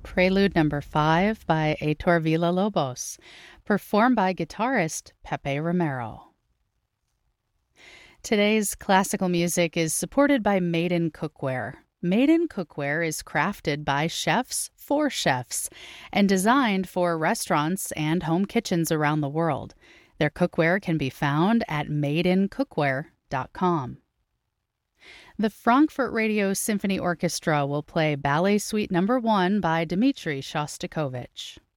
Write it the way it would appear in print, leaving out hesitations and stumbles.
Prelude number 5 by Heitor Villa-Lobos, performed by guitarist Pepe Romero. Today's classical music is supported by Made in Cookware. Made in Cookware is crafted by chefs for chefs and designed for restaurants and home kitchens around the world. Their cookware can be found at madeincookware.com. The Frankfurt Radio Symphony Orchestra will play Ballet Suite No. 1 by Dmitri Shostakovich.